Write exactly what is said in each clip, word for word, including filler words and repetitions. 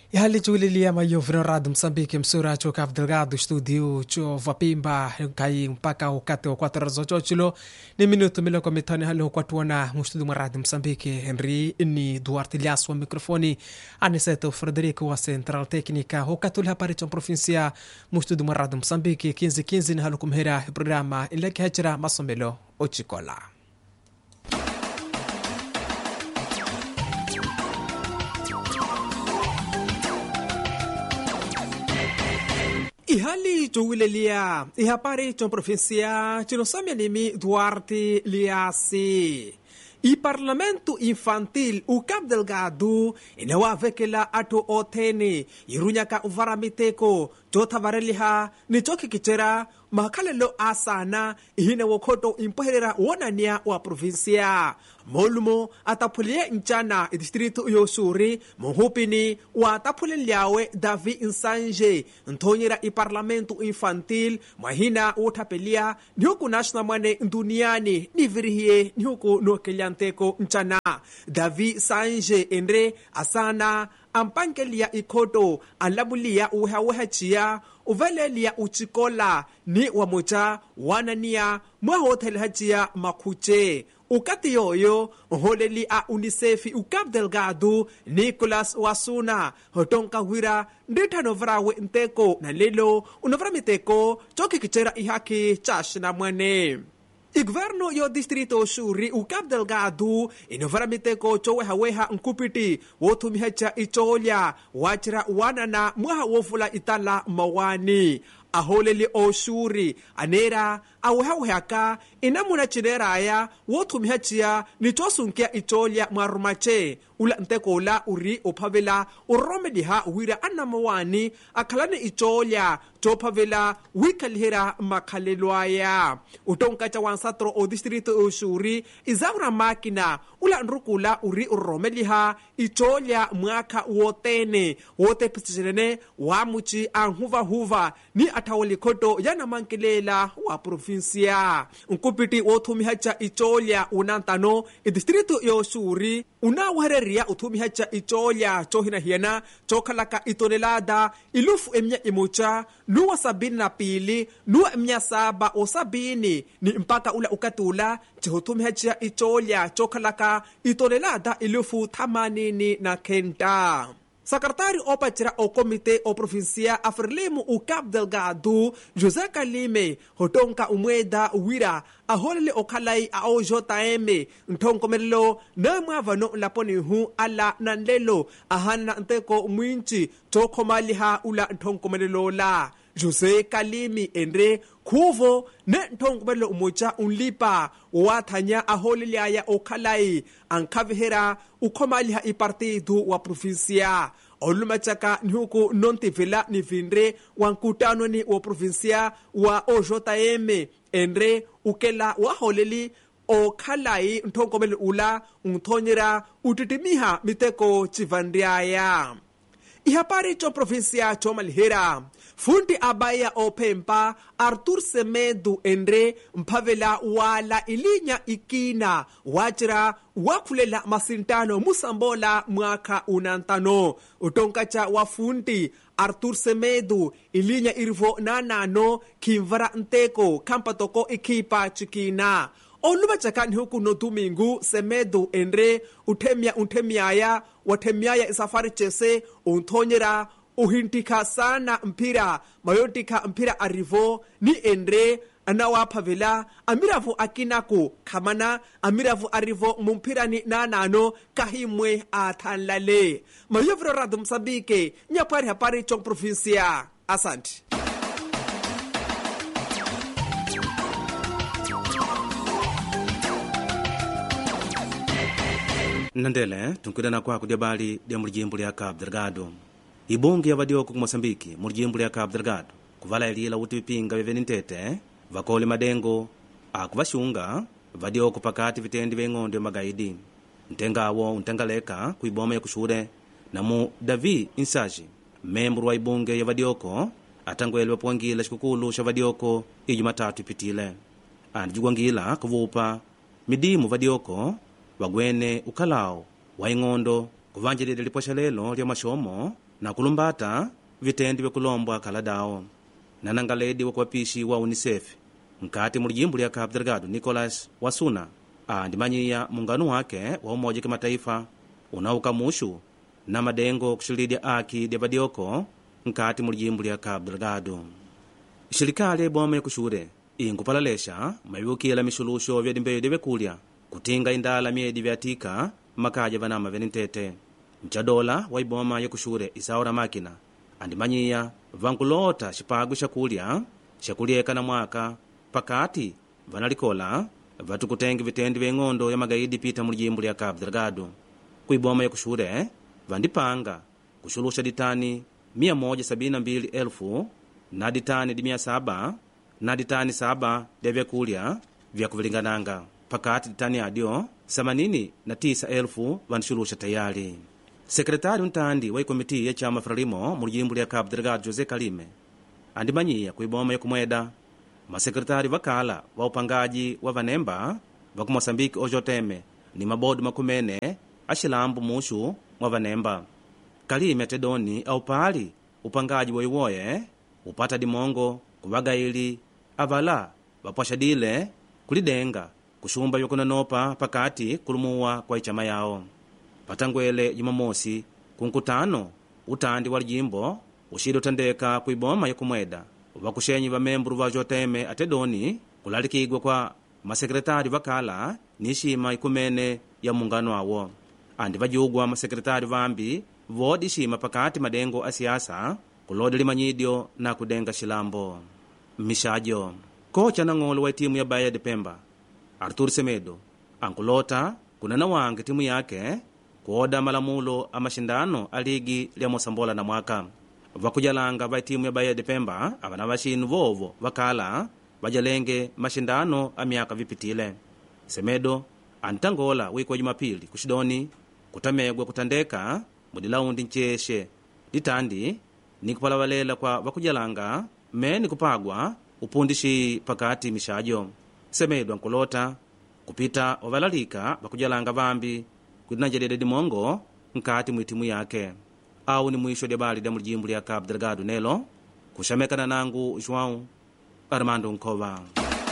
Ihali chulilia mayo Rádio Moçambique msura cho Cabo Delgado studio cho vapimba kai mpaka wakati wa kwatro za chochilo ni minuto miloko mitani hali hukwatuana mstudio mwa Rádio Moçambique Henry ni Duarte Lias wa mikrofoni aniseto Frederico wa Central Técnica hukatuli hapari cho provincia mstudio mwa Rádio Moçambique quinze quinze ni halukumhera programa ilaki hachira masomelo ochikola. Ihali chuwilelia ihapari chon provincia chinosomia nimi Duarte Liasi. I parlamento infantil u Cabo Delgado inawa vekela ato otene irunyaka uvaramiteko jota vareliha ni choki kichera makalelo asana ihine wokoto impoherera wonania wa provincia molumo atapulia nchana distrito yosuri muhupini wa atapuleliawe Davi Insanje ntonyera i parlamento infantil mahina utapelia nyuku national mwane duniani nivirihie nyuku nokelianteko nchana Davi Sanje endre asana ampankelia ikoto alabulia uhawaachia uvelelia uchikola ni wamoja wanania mwa hotel hachia makuche ukati yoyo holeli a UNICEF u Cabo Delgado Nicolas Wasuna hotonka wira nditano vrawe nteko na lelo unovra miteko choki kichera ihaki chash na mwane. I governo yo distrito shuri u Cabo Delgado inovara miteko chowe haweha nkupiti wotu mihacha icholia wachira wanana mwaha wofula itala mawani aholeli o shuri anera awehawehaka inamuna chineraya wotu mihachia nichosunkia icholia marumache ula nteko ula uri upavela uromediha wira anamawani akalani icholia chopavela wikalihera makalelwaya utonkacha wansatro o distrito o shuri izavra makina ula nrukula uri uromediha icholia mwaka wotene wote pisichenene wamuchi anhuva huva ni atawali koto yana mankelela wa provincia unkupiti wotumihacha icholia unantano i distrito yo shuri unawahereria utumihacha icholia chohina hiena chokalaka itonelada ilufu emnya imucha nuwa sabini na pili nuwa emnya saba o sabini ni mpaka ula ukatula chihutumihacha icholia chokalaka itonelada ilufu tamanini na kenda. Secretary opachira o komite o provincia afrelimu u Cabo Delgado José Kalime hotonka umweda wira aholele okalai a O J M ntonkomelelo na mwavano laponi hu ala nanlelo ahana nteko mwinchi chokomaliha ula ntonkomelelo la José Kalimi endre kuvo ne ntonkomelo umoja unlipa wathanya aholele aya okalai ankavihera ukomaliha ipartido wa provincia olumachaka nhuku nontivela nivindre wankutano ni wa provincia wa O J M endre ukela waholeli okhalai ntonkomelo ula unthonyera utitimiha miteko chivandriaya ihapari cho provincia cho malihera fundi abaya opempa Arthur Semedo endre mpavela wala ilinya ikina wachira wakulela masintano musambola mwaka unantano utonkacha wafundi Arthur Semedo ilinya irivo nanano kimvara nteko kampatoko ikipa chikina oluba chakani huku no domingo Semedo endre utemia untemiaya watemiaya isafari chese unthonyera uhintika sana mpira mayotika mpira arivo ni endre anawapavela amiravu akinako kamana amiravu arivo mumpira ni nanano kahimwe athanlale mayovro Rádio Moçambique nyapari hapari chong provincia asante. Nandele tunkudana kwa kudibali dia mujimbo ya Cabo Delgado ibungi ya vadioko ku Moçambique mujimbo ya Cabo Delgado kuvala ilila utipinga veveni ntete vakole madengo akuvashunga vadioko pakati vitendi veng'ondo ya magaidi ntengawo untengaleka kuiboma ya kushure namu Davi Insanje membro wa ibunge ya vadioko atangwele wapwangila shikukulu sha vadioko ijumatatu ipitile andijugwangila kuvupa midimu vadioko wagwene ukalao wa ing'ondo kuvanjilile liposha lelo lya mashomo na kulumbata vitendi vya kulombwa kala dawo. Nanangaledi wa kwapishi wa UNICEF nkati mulijimbu lya Cabo Delgado Nicolas Wasuna andimanyiya mungano wake wa Umoja Kimataifa unaukamushu na madengo kushilidya aki dya vadioko nkati mulijimbu lya Cabo Delgado. Shirikali boma ya kushure inkupalalisha mavyukila mishulusho vya dimbeyo dya vyakulya kutinga indala miedi vyatika makaja vanama venintete. Mchadola wa iboma ya kushure Isaura Makina andimanyiya vankulota shipagu shakulya shakulyeka na mwaka pakati vanalikola vatukutengi vitendi vya ng'ondo ya magaidi pita mulijimbu lya Cabo Delgado. Kuiboma ya kushure vandipanga kushulusha ditani mia moja sabini na mbili elfu na ditani di mia saba na ditani saba dya vyakulya vya kuvilingananga pakati ditani adio themanini na tisa elfu vanishulusha tayari. Sekretari untandi wa ikomiti ya chama Frelimo mulijimbu lya Cabo Delgado Jose Kalime andimanyiya kuiboma ya kumweda masekretari vakala wa upangaji wa vanemba vaku Mosambiki ojoteme ni mabodu makumene ashilambu mushu mwa vanemba. Kalime tedoni au pali upangaji wa iwoye upata dimongo kuvagaili avala vapwashadile kulidenga kushumba vyakunanopa pakati kulumuwa kwa ichama yao. Patangwele Jumamosi kunkutano utandi wa lijimbo ushidi utandeka kuiboma ya kumweda vakushenyi va membru va joteme atedoni kulalikigwa kwa masekretari vakala nishima ikumene ya mungano awo. Andi vajugwa masekretari vambi vodi shima pakati madengo a siasa kulodi limanyidyo na kudenga shilambo. Mishajo kocha na ng'olo wa timu ya Bahia de Pemba Artur Semedo ankulota kunana wange timu yake kuoda malamulo a mashindano a ligi lya Mosambola na mwaka. Vakujalanga va timu ya Bahia de Pemba avana vashinu vovo vakala vajalenge mashindano a miaka vipitile. Semedo antangola wiki wa Jumapili kushidoni kutamegwa kutandeka mudilaundi ncheshe ditandi ni kupalavalela kwa vakujalanga meni kupagwa upundishi pakati mishajo. Semedo ankulota kupita ovalalika vakujalanga vambi kudinajelede dimongo nkati mwitimu yake. Au ni mwisho dya bali dya mulijimbu lya Cabo Delgado nelo kushamekana nangu João Armando Nkova.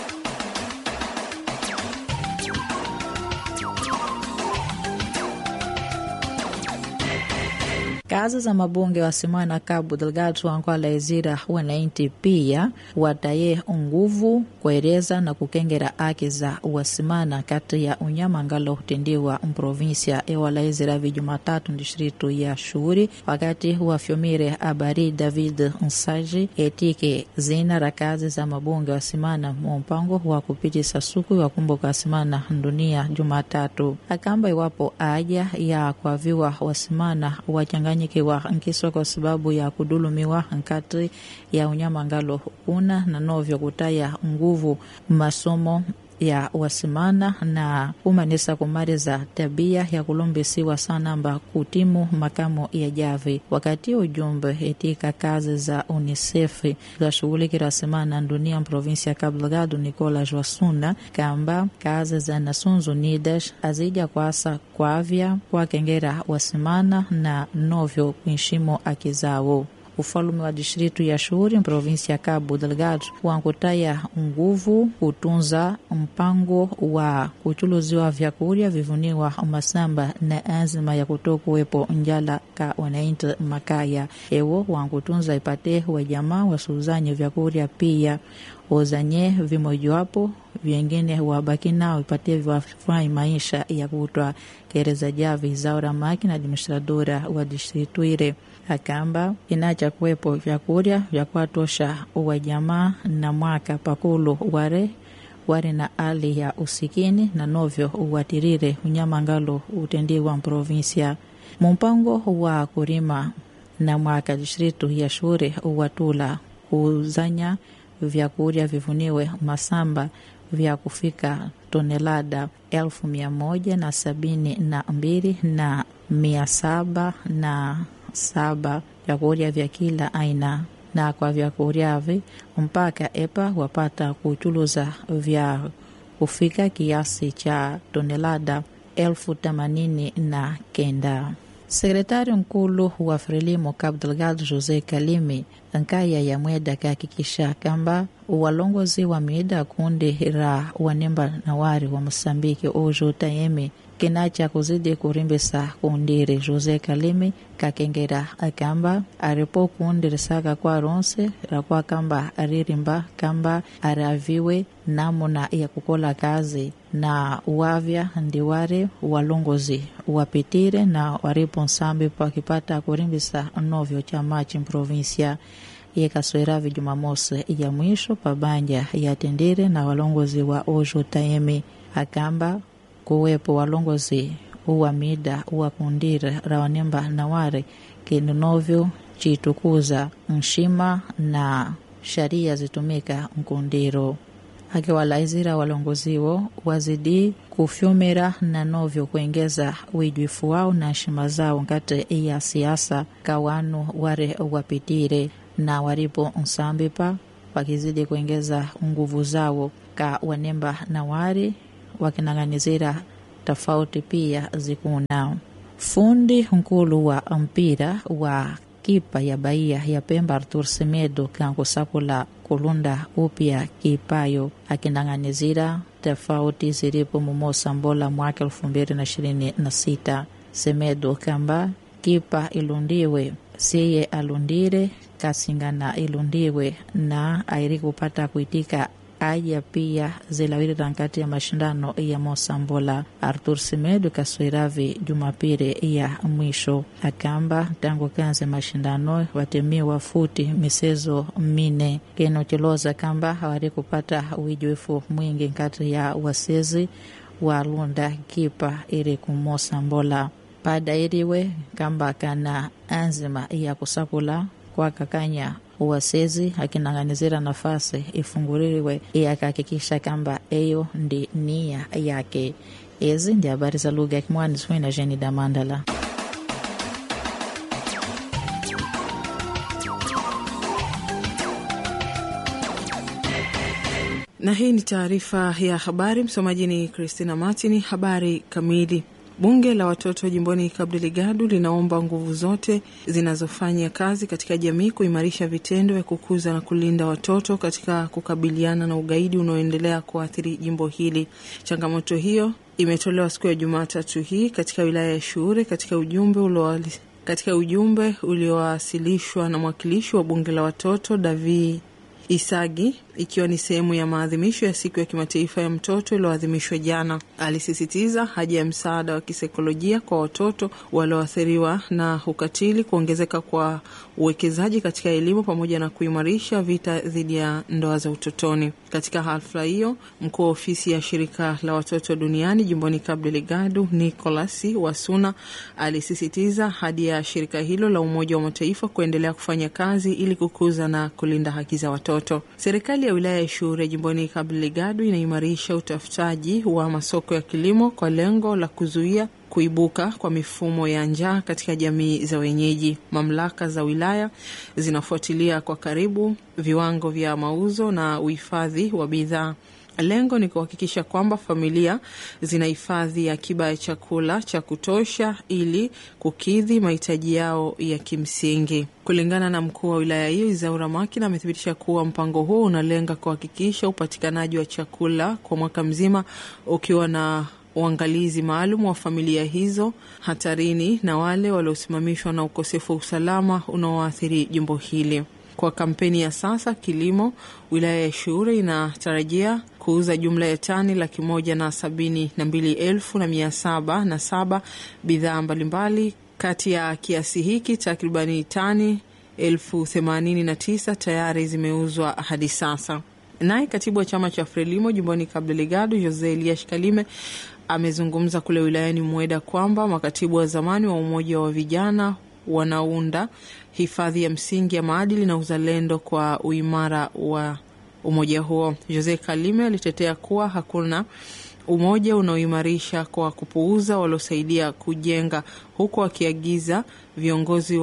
Kazi za mabunge wa Simana Cabo Delgado wankwala ezira wananchi pia wataye nguvu kueleza na kukengera haki za wasimana kati ya unyama ngalo hutendiwa mprovinsia ewala ezira Jumatatu distritu ya Shuri wakati wa Fyomire Abari David Nsaji etike zina ra kazi za mabunge wa Simana mpango wa kupitisa suku wa kumbuka Simana dunia Jumatatu. Akamba iwapo aja ya kwa viwa wasimana wachanganya wa nkiso kwa sababu ya kudulumiwa nkati ya unyama ngalo kuna na novyo kutaya nguvu masomo ya wasimana na kumanisa kumariza tabia ya kulumbisiwa sanamba kutimu makamo ya javi. Wakati ujumbe etika kazi za UNICEF za shughuli kira semana dunia provinsia Cabo Delgado Nicolas Wasuna kamba kazi za Nações Unidas azija kwasa kwavya kwa kengera wasimana na novyo kuheshimu haki zao. Ufalume wa distritu ya Shuri provinsia ya Cabo Delgado wankutaya nguvu kutunza mpango wa kuchuluziwa vyakuria vivuniwa masamba na azima ya kutokuwepo njala ka wananchi makaya. Ewo wankutunza ipate wa jamaa wasuzanye vyakuria pia ozanye vimojuwapo vyengine wabaki nao ipate wafai maisha ya kutwa kereza javi Zaura Makina administradora wa distritu ile. Akamba inacha kuwepo vyakuria vya kuatosha wa jamaa na mwaka pakulu ware ware na hali ya usikini na novyo uwatirire unyama ngalo utendiwa provinsia. Mpango wa kurima na mwaka distritu ya Shuri uwatula kuzanya vyakuria vivuniwe masamba vya kufika tonelada elfu mia moja na sabini na mbili na mia saba na saba vyakuria vya kila aina, na kwa vyakuria vi mpaka epa wapata kuchuluza vya kufika kiasi cha tonelada elfu themanini na kenda. Sekretari nkulu wa Frelimo Cabo Delgado José Kalimi nkaya ya mweda kahakikisha kamba walongozi wa mida kundi ra wanemba na wari wa Mosambiki ojo tayemi kinacha kuzidi kurimbisa kundiri. José Kalimi kakengera akamba aripo kundiri saka kwa ronse rakwa kamba aririmba kamba araviwe namuna ya kukola kazi na wavya ndiware walongozi wapitire na waripo nsambi pa kipata kurimbisa novyo chama chimprovinsia yekasweravi Jumamosi ya mwisho pabanja ya tendire na walongozi wa ojo tayemi akamba kuwepo walongozi uwa mida uwa kundire rawanemba na ware kinunovyo chitukuza nshima na sharia zitumika nkundiro. Akiwalaizira walongoziwo wazidi kufyumira na novyo kuengeza uijwifu wao na nshima zao nkate ya siasa kawanu ware wapitire na waripo nsambipa wakizidi kuengeza nguvu zao ka wanemba na wari wakinanganizira tofauti pia zikuna. Fundi nkulu wa mpira wa kipa ya Bahia ya Pemba Arthur Semedo kankusakula kulunda upya kipayo akinanganizira tofauti ziripo mumosa mbola mwaka elfu mbili na ishirini na sita. Semedo kamba kipa ilundiwe siye alundire kasingana ilundiwe na airi kupata kuitika aya pia zilawiri rankati ya mashindano ya Mosambola. Arthur Semedo kaswiravi Jumapili ya mwisho akamba tangu kanze mashindano watemiwa futi misezo mine keno chiloza kamba hawari kupata uijuifu mwingi nkati ya wasezi walunda kipa iri kumosambola pada iriwe kamba kana anzima ya kusakula kwa kakanya uwasezi akinanganizira nafasi ifunguririwe yakahakikisha kamba eyo ndi nia yake. Ezi ndi habari za lugha ya Kimwani swina Jeni da Mandala. Na hii ni taarifa ya habari, msomaji ni Christina Martini. Habari kamili. Bunge la watoto jimboni Cabo Delgado linaomba nguvu zote zinazofanya kazi katika jamii kuimarisha vitendo vya kukuza na kulinda watoto katika kukabiliana na ugaidi unaoendelea kuathiri jimbo hili. Changamoto hiyo imetolewa siku ya Jumatatu hii katika wilaya ya Shure katika ujumbe ulio katika ujumbe uliowasilishwa na mwakilishi wa bunge la watoto Davi Isagi, ikiwa ni sehemu ya maadhimisho ya siku ya kimataifa ya mtoto iliyoadhimishwa jana. Alisisitiza haja ya msaada wa kisaikolojia kwa watoto walioathiriwa na ukatili, kuongezeka kwa uwekezaji katika elimu pamoja na kuimarisha vita dhidi ya ndoa za utotoni. Katika hafla hiyo, mkuu wa ofisi ya shirika la watoto duniani jimboni Cabo Delgado Nicolas Wasuna alisisitiza haja ya shirika hilo la Umoja wa Mataifa kuendelea kufanya kazi ili kukuza na kulinda haki za watoto. Serikali ya wilaya ya Shure jimboni Cabo Delgado inaimarisha utafutaji wa masoko ya kilimo kwa lengo la kuzuia kuibuka kwa mifumo ya njaa katika jamii za wenyeji. Mamlaka za wilaya zinafuatilia kwa karibu viwango vya mauzo na uhifadhi wa bidhaa. Lengo ni kuhakikisha kwamba familia zinahifadhi akiba ya chakula cha kutosha ili kukidhi mahitaji yao ya kimsingi. Kulingana na mkuu wa wilaya hiyo Izaura Makina, amethibitisha kuwa mpango huo unalenga kuhakikisha upatikanaji wa chakula kwa mwaka mzima, ukiwa na uangalizi maalum wa familia hizo hatarini na wale waliosimamishwa na ukosefu wa usalama unaoathiri jimbo hili. Kwa kampeni ya sasa kilimo, wilaya ya Shure inatarajia kuuza jumla ya tani laki moja na sabini na mbili elfu na mia saba na saba bidhaa mbalimbali. Kati ya kiasi hiki takribani tani elfu themanini na tisa tayari zimeuzwa hadi sasa. Naye katibu wa chama cha Frelimo jimboni Cabo Delgado Jose Elias Kalime amezungumza kule wilayani Mweda kwamba makatibu wa zamani wa umoja wa vijana wanaunda hifadhi ya msingi ya maadili na uzalendo kwa uimara wa umoja huo. Jose Kalime alitetea kuwa hakuna umoja unaoimarisha kwa kupuuza waliosaidia kujenga, huku akiagiza viongozi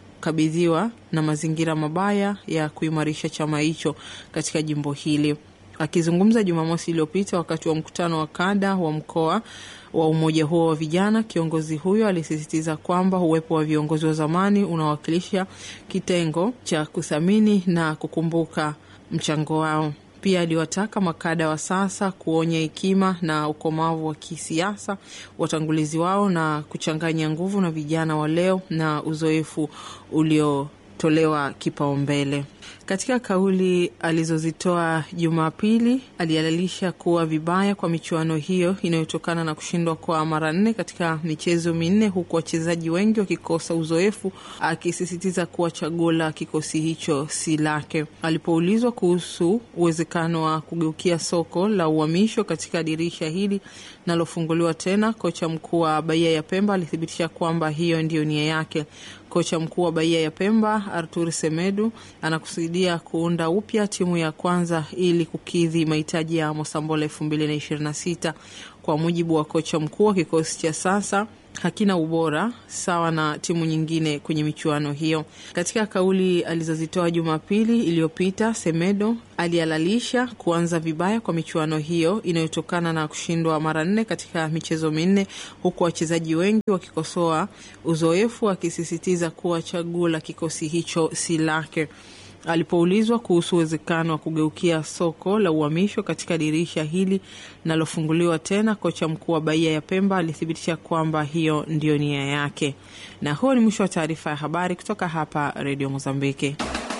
waliokabidhiwa na mazingira mabaya ya kuimarisha chama hicho katika jimbo hili. Akizungumza Jumamosi iliyopita wakati wa mkutano wa kada wa mkoa wa umoja huo wa vijana, kiongozi huyo alisisitiza kwamba uwepo wa viongozi wa zamani unawakilisha kitengo cha kuthamini na kukumbuka mchango wao. Pia aliwataka makada wa sasa kuonya hekima na ukomavu wa kisiasa watangulizi wao na kuchanganya nguvu na vijana wa leo na uzoefu uliotolewa kipaumbele. Katika kauli alizozitoa Jumapili, alihalalisha kuwa vibaya kwa michuano hiyo inayotokana na kushindwa kwa mara nne katika michezo minne, huku wachezaji wengi wakikosa uzoefu, akisisitiza kuwa chaguo la kikosi hicho si lake. Alipoulizwa kuhusu uwezekano wa kugeukia soko la uhamisho katika dirisha hili nalofunguliwa tena, kocha mkuu wa Bahia ya Pemba alithibitisha kwamba hiyo ndio nia yake. Kocha mkuu wa Bahia ya Pemba, Artur Semedo, anakusudia kuunda upya timu ya kwanza ili kukidhi mahitaji ya Mosambola elfu mbili na ishirini na sita. Kwa mujibu wa kocha mkuu, wa kikosi cha sasa hakina ubora sawa na timu nyingine kwenye michuano hiyo. Katika kauli alizozitoa Jumapili iliyopita, Semedo alihalalisha kuanza vibaya kwa michuano hiyo inayotokana na kushindwa mara nne katika michezo minne, huku wachezaji wengi wakikosoa uzoefu, akisisitiza kuwa chaguo la kikosi hicho si lake. Alipoulizwa kuhusu uwezekano wa kugeukia soko la uhamisho katika dirisha hili nalofunguliwa tena, kocha mkuu wa Bahia ya Pemba alithibitisha kwamba hiyo ndio nia yake. Na huo ni mwisho wa taarifa ya habari kutoka hapa Radio Mozambiki.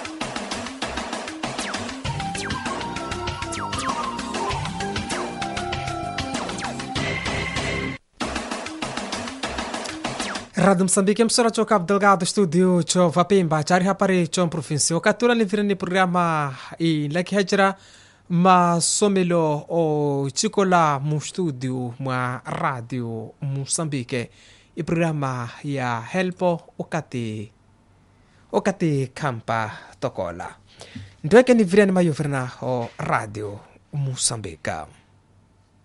Rádio Moçambique, emissora de Cabo Delgado, estúdio de Vapimba, Jari Hapari, Chom Província. O Catura livre no programa e Lake Hejra, masomelo o Chicola mu estúdio mwa Rádio Moçambique. E programa ya Helpo Okati Okati Kampa Tokola. Ndio yake ni virani mayo virna o Radio Moçambique.